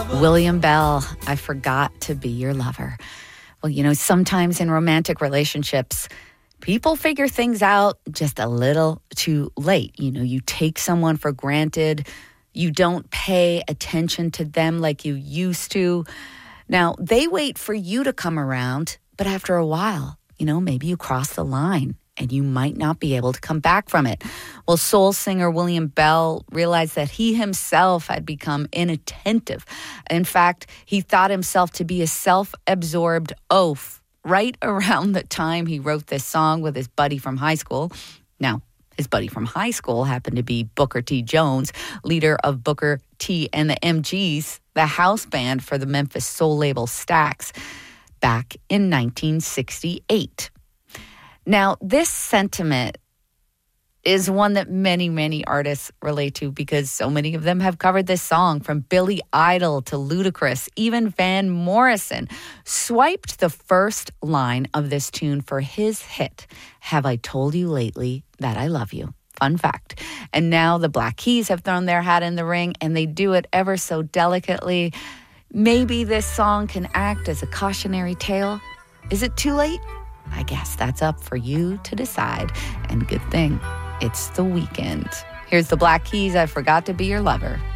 William Bell, I Forgot to Be Your Lover. Well, sometimes in romantic relationships, people figure things out just a little too late. You take someone for granted. You don't pay attention to them like you used to. Now, they wait for you to come around, but after a while, maybe you cross the line and you might not be able to come back from it. Well, soul singer William Bell realized that he himself had become inattentive. In fact, he thought himself to be a self-absorbed oaf right around the time he wrote this song with his buddy from high school. Now, his buddy from high school happened to be Booker T. Jones, leader of Booker T. and the MGs, the house band for the Memphis soul label Stax, back in 1968. Now, this sentiment is one that many, many artists relate to because so many of them have covered this song, from Billy Idol to Ludacris. Even Van Morrison swiped the first line of this tune for his hit, Have I Told You Lately That I Love You? Fun fact. And now the Black Keys have thrown their hat in the ring, and they do it ever so delicately. Maybe this song can act as a cautionary tale. Is it too late? I guess that's up for you to decide. And good thing it's the weekend. Here's the Black Keys, I Forgot to Be Your Lover.